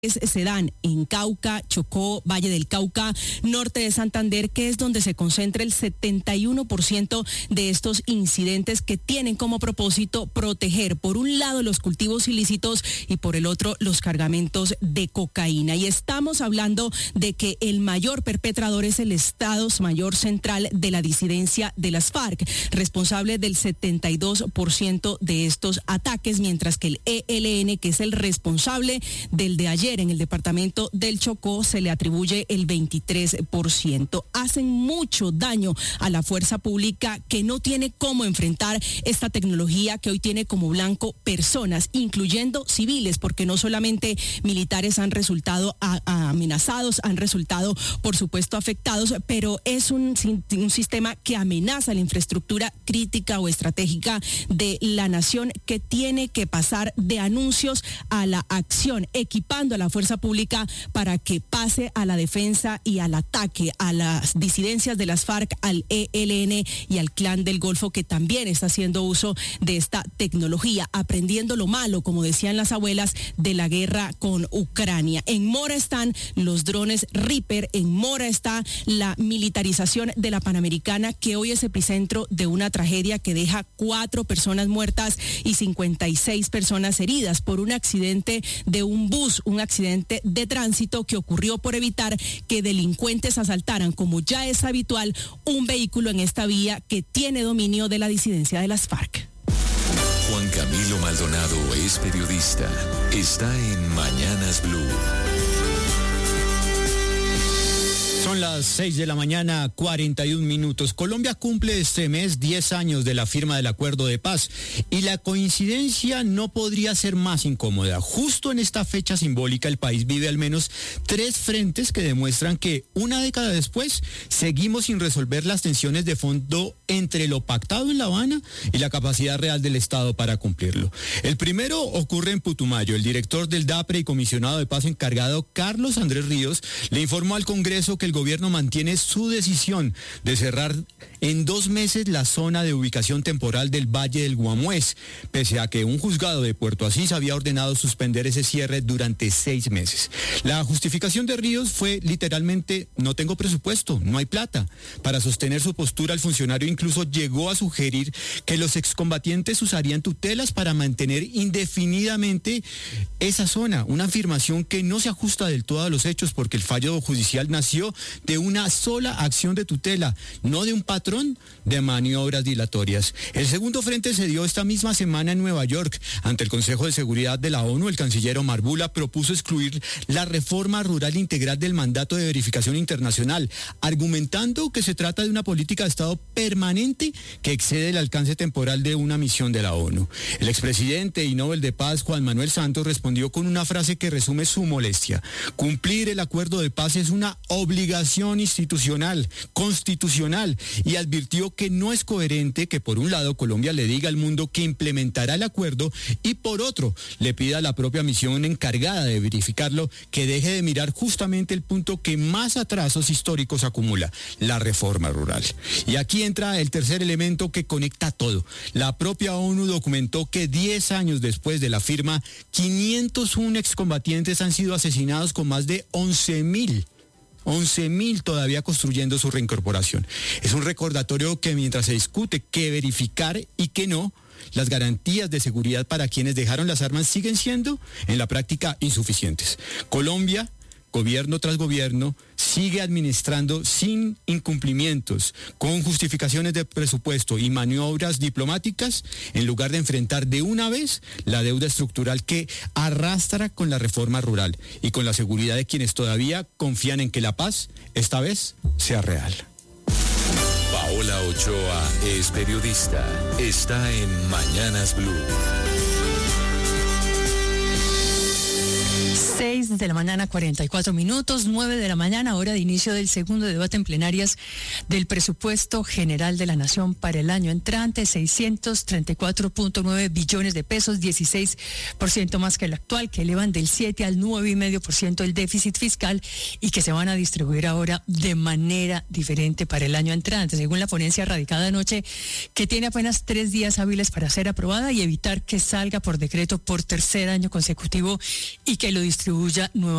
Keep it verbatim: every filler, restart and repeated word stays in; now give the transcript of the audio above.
se dan en Cauca, Chocó, Valle del Cauca, norte de Santander, que es donde se concentra el setenta y uno por ciento de estos incidentes que tienen como propósito proteger, por un lado, los cultivos ilícitos y por el otro, los cargamentos de cocaína. Y estamos hablando de que el mayor perpetrador es el Estado Mayor Central de la disidencia de las FARC, responsable del setenta y dos por ciento de estos ataques, mientras que el E L N, que es el responsable del de ayer, en el departamento del Chocó, se le atribuye el veintitrés por ciento. Hacen mucho daño a la fuerza pública, que no tiene cómo enfrentar esta tecnología que hoy tiene como blanco personas, incluyendo civiles, porque no solamente militares han resultado a, a amenazados, han resultado, por supuesto, afectados, pero es un, un sistema que amenaza la infraestructura crítica o estratégica de la nación, que tiene que pasar de anuncios a la acción, equipando a la fuerza pública para que pase a la defensa y al ataque a las disidencias de las FARC, al E L N y al Clan del Golfo, que también está haciendo uso de esta tecnología, aprendiendo lo malo, como decían las abuelas, de la guerra con Ucrania. En Mora están los drones Reaper, en Mora está la militarización de la Panamericana, que hoy es epicentro de una tragedia que deja cuatro personas muertas y cincuenta y seis personas heridas por un accidente de un bus, un accidente de tránsito que ocurrió por evitar que delincuentes asaltaran, como ya es habitual, un vehículo en esta vía que tiene dominio de la disidencia de las FARC. Juan Camilo Maldonado es periodista. Está en Mañanas Blue. Son las seis de la mañana, cuarenta y un minutos. Colombia cumple este mes diez años de la firma del acuerdo de paz y la coincidencia no podría ser más incómoda. Justo en esta fecha simbólica el país vive al menos tres frentes que demuestran que una década después seguimos sin resolver las tensiones de fondo entre lo pactado en La Habana y la capacidad real del Estado para cumplirlo. El primero ocurre en Putumayo. El director del DAPRE y comisionado de paz encargado, Carlos Andrés Ríos, le informó al Congreso que el gobierno mantiene su decisión de cerrar en dos meses la zona de ubicación temporal del Valle del Guamués, pese a que un juzgado de Puerto Asís había ordenado suspender ese cierre durante seis meses. La justificación de Ríos fue literalmente: no tengo presupuesto, no hay plata. Para sostener su postura, el funcionario incluso llegó a sugerir que los excombatientes usarían tutelas para mantener indefinidamente esa zona, una afirmación que no se ajusta del todo a los hechos, porque el fallo judicial nació de una sola acción de tutela, no de un patrón de maniobras dilatorias. El segundo frente se dio esta misma semana en Nueva York. Ante el Consejo de Seguridad de la ONU, el canciller Omar Bula propuso excluir la reforma rural integral del mandato de verificación internacional, argumentando que se trata de una política de Estado permanente que excede el alcance temporal de una misión de la ONU. El expresidente y Nobel de Paz, Juan Manuel Santos, respondió con una frase que resume su molestia: cumplir el acuerdo de paz es una obligación institucional, constitucional, y advirtió que no es coherente que por un lado Colombia le diga al mundo que implementará el acuerdo y por otro le pida a la propia misión encargada de verificarlo que deje de mirar justamente el punto que más atrasos históricos acumula: la reforma rural. Y aquí entra el tercer elemento que conecta todo. La propia ONU documentó que diez años después de la firma, quinientos uno excombatientes han sido asesinados, con más de once mil. once mil todavía construyendo su reincorporación. Es un recordatorio que mientras se discute qué verificar y qué no, las garantías de seguridad para quienes dejaron las armas siguen siendo, en la práctica, insuficientes. Colombia, gobierno tras gobierno, sigue administrando sin incumplimientos, con justificaciones de presupuesto y maniobras diplomáticas, en lugar de enfrentar de una vez la deuda estructural que arrastra con la reforma rural y con la seguridad de quienes todavía confían en que la paz, esta vez, sea real. Paola Ochoa es periodista. Está en Mañanas Blue. seis de la mañana, cuarenta y cuatro minutos, nueve de la mañana, hora de inicio del segundo debate en plenarias del presupuesto general de la Nación para el año entrante, seiscientos treinta y cuatro punto nueve billones de pesos, dieciséis por ciento más que el actual, que elevan del siete al nueve coma cinco por ciento el déficit fiscal y que se van a distribuir ahora de manera diferente para el año entrante, según la ponencia radicada anoche, que tiene apenas tres días hábiles para ser aprobada y evitar que salga por decreto por tercer año consecutivo y que lo distribuya distribuya nuevamente.